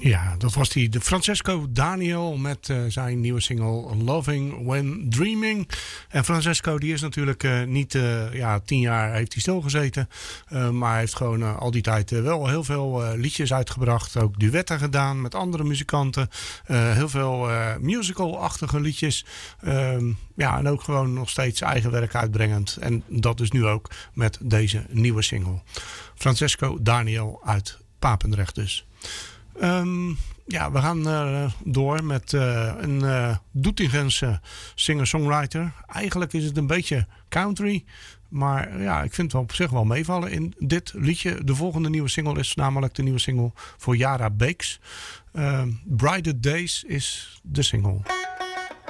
Ja, dat was de Francesco Daniel met zijn nieuwe single Loving When Dreaming. En Francesco die is natuurlijk niet 10 jaar heeft hij stilgezeten. Maar hij heeft gewoon al die tijd wel heel veel liedjes uitgebracht. Ook duetten gedaan met andere muzikanten. Heel veel musical-achtige liedjes. En ook gewoon nog steeds eigen werk uitbrengend. En dat dus nu ook met deze nieuwe single. Francesco Daniel uit Papendrecht dus. We gaan door met een Doetingense singer-songwriter. Eigenlijk is het een beetje country. Maar ja, ik vind het wel op zich wel meevallen in dit liedje. De volgende nieuwe single is namelijk de nieuwe single voor Yara Beeks. Brighter Days is de single.